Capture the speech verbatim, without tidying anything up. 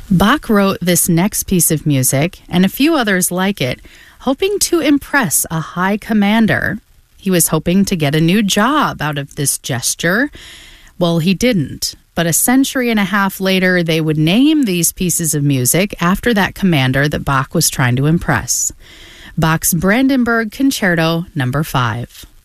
Bach wrote this next piece of music and a few others like it, hoping to impress a high commander. He was hoping to get a new job out of this gesture. Well, he didn't. But a century and a half later, they would name these pieces of music after that commander that Bach was trying to impress. Bach's Brandenburg Concerto Number five.